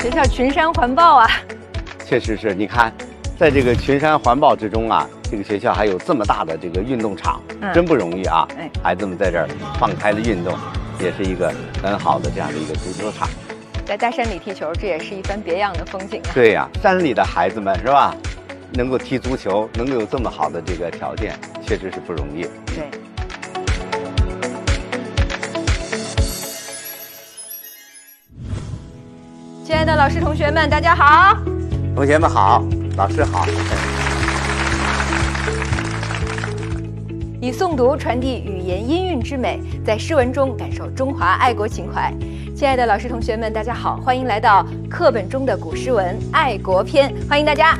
学校群山环抱啊。 确实是，你看，在这个群山环抱之中啊，这个学校还有这么大的这个运动场，真不容易啊！孩子们在这儿放开了运动，也是一个很好的这样的一个足球场。 在大山里踢球，这也是一番别样的风景啊。 对呀，山里的孩子们是吧？能够踢足球，能够有这么好的这个条件，确实是不容易。 对。亲爱的老师、同学们，大家好！ 同学们好，老师好。 以诵读传递语言音韵之美，在诗文中感受中华爱国情怀。亲爱的老师、同学们，大家好，欢迎来到课本中的古诗文爱国篇，欢迎大家。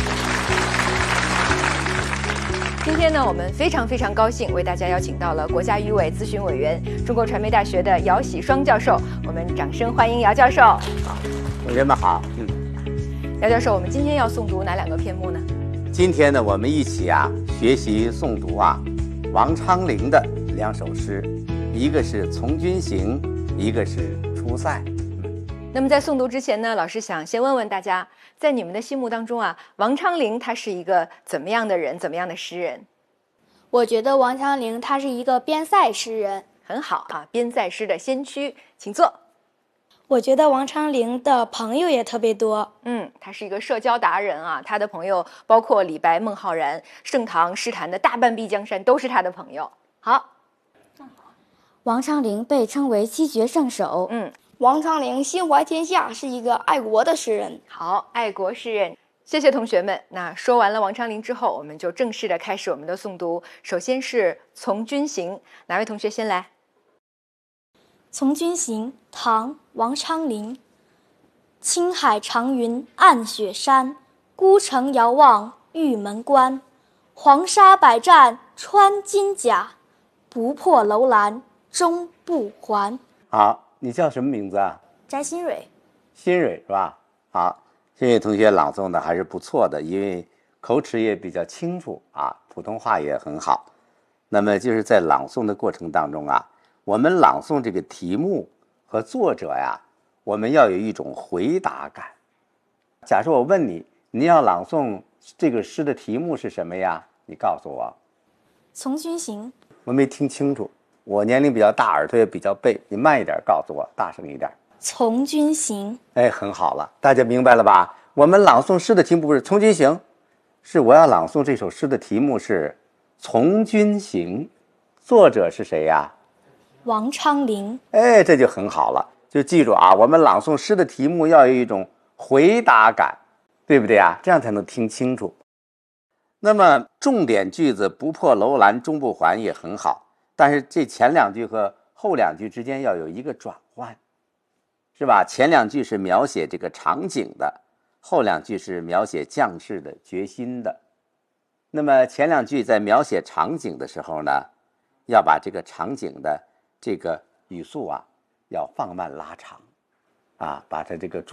今天呢，我们非常高兴为大家邀请到了国家语委咨询委员、中国传媒大学的姚喜双教授，我们掌声欢迎姚教授。 好，同学们好。 姚教授，我们今天要诵读哪两个篇目呢？ 今天呢，我们一起学习诵读王昌龄的两首诗，一个是《从军行》，一个是《出塞》。 那么在诵读之前呢，老师想先问问大家，在你们的心目当中王昌龄他是一个怎么样的人，怎么样的诗人？ 我觉得王昌龄他是一个边塞诗人。 很好边塞诗的先驱，请坐。 我觉得王昌龄的朋友也特别多。 他是一个社交达人他的朋友包括李白、孟浩然，盛唐诗坛的大半壁江山都是他的朋友。好， 王昌龄被称为七绝圣手。 王昌龄心怀天下，是一个爱国的诗人。 好，爱国诗人，谢谢同学们。那说完了王昌龄之后，我们就正式的开始我们的诵读。首先是《从军行》，哪位同学先来？《 从军行》唐·王昌龄。青海长云暗雪山，孤城遥望玉门关。黄沙百战穿金甲，不破楼兰终不还。 好，你叫什么名字啊？ 翟新蕊。 新蕊是吧？好，这位同学朗诵的还是不错的，因为口齿也比较清楚普通话也很好。那么就是在朗诵的过程当中我们朗诵这个题目和作者我们要有一种回答感。假设我问你，你要朗诵这个诗的题目是什么呀？你告诉我。 从军行。 我没听清楚，我年龄比较大，耳朵也比较背，你慢一点告诉我，大声一点。 从军行。 很好了，大家明白了吧？我们朗诵诗的题目不是从军行，是我要朗诵这首诗的题目是从军行，作者是谁呀？ 王昌龄。 这就很好了，就记住我们朗诵诗的题目要有一种回答感，对不对这样才能听清楚。那么重点句子不破楼兰终不还也很好，但是这前两句和后两句之间要有一个转换，是吧？前两句是描写这个场景的，后两句是描写将士的决心的。那么前两句在描写场景的时候呢，要把这个场景的这个语速要放慢拉长把它这个